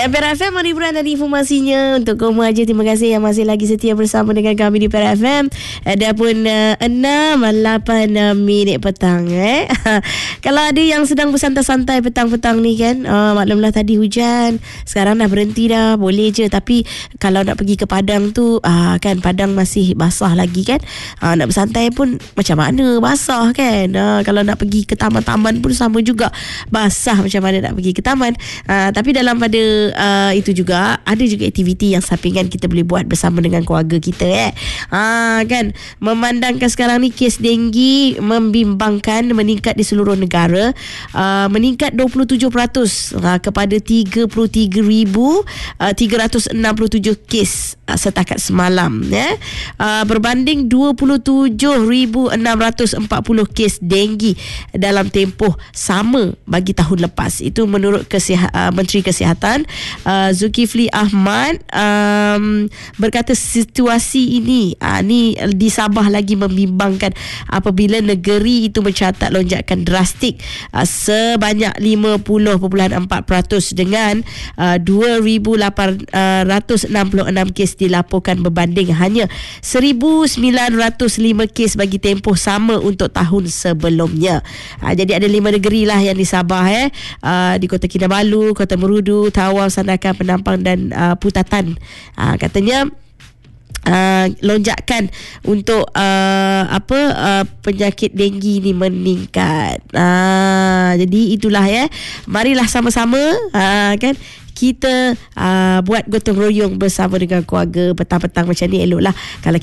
Perak FM, hiburan dan informasinya untuk kamu aja. Terima kasih yang masih lagi setia bersama dengan kami di Perak FM. Dah pun 6:08 minit petang. Kalau ada yang sedang bersantai-santai petang-petang ni kan, maklumlah tadi hujan, sekarang dah berhenti dah, boleh je. Tapi kalau nak pergi ke Padang tu, kan Padang masih basah lagi kan, nak bersantai pun macam mana, basah kan. Kalau nak pergi ke taman-taman pun sama juga, basah macam mana nak pergi ke taman. Tapi dalam pada itu juga ada juga aktiviti yang sampingan kita boleh buat bersama dengan keluarga kita kan. Memandangkan sekarang ni kes denggi membimbangkan, meningkat di seluruh negara, meningkat 27% kepada 33,367 kes setakat semalam berbanding 27,640 kes denggi dalam tempoh sama bagi tahun lepas. Itu menurut Menteri Kesihatan Zulkifli Ahmad berkata situasi ini ni di Sabah lagi membimbangkan apabila negeri itu mencatat lonjakan drastik sebanyak 50.4% dengan 2,866 kes dilaporkan berbanding hanya 1,905 kes bagi tempoh sama untuk tahun sebelumnya. Jadi ada 5 negeri lah yang di Sabah di Kota Kinabalu, Kota Merudu, Tawau, Sandakan, Penampang dan Putatan. Katanya lonjakan untuk penyakit denggi ni meningkat. Jadi itulah marilah sama-sama kan kita buat gotong royong bersama dengan keluarga petang-petang macam ni. Eloklah kalau